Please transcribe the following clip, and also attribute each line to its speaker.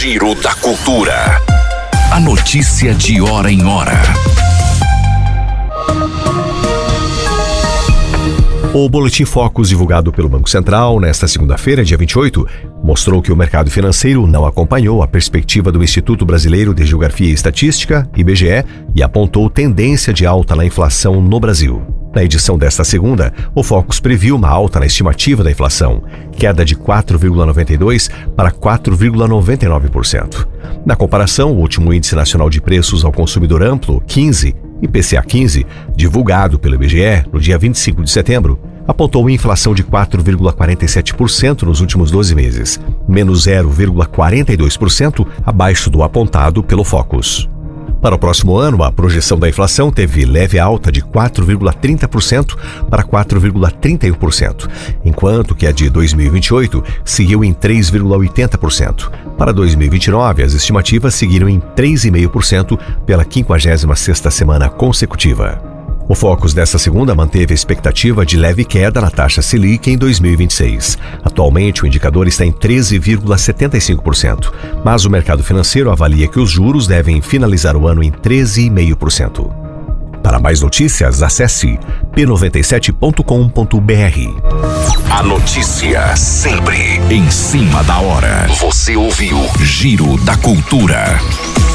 Speaker 1: Giro da Cultura. A notícia de hora em hora.
Speaker 2: O Boletim Focus, divulgado pelo Banco Central nesta segunda-feira, dia 28, mostrou que o mercado financeiro não acompanhou a perspectiva do Instituto Brasileiro de Geografia e Estatística, IBGE, e apontou tendência de alta na inflação no Brasil. Na edição desta segunda, o Focus previu uma alta na estimativa da inflação, queda de 4,92% para 4,99%. Na comparação, o último Índice Nacional de Preços ao Consumidor Amplo, 15, IPCA 15, divulgado pelo IBGE no dia 25 de setembro, apontou inflação de 4,47% nos últimos 12 meses, menos 0,42% abaixo do apontado pelo Focus. Para o próximo ano, a projeção da inflação teve leve alta de 4,30% para 4,31%, enquanto que a de 2028 seguiu em 3,80%. Para 2029, as estimativas seguiram em 3,5% pela 56ª semana consecutiva. O Focus desta segunda manteve a expectativa de leve queda na taxa Selic em 2026. Atualmente, o indicador está em 13,75%, mas o mercado financeiro avalia que os juros devem finalizar o ano em 13,5%. Para mais notícias, acesse p97.com.br.
Speaker 1: A notícia sempre em cima da hora. Você ouviu Giro da Cultura.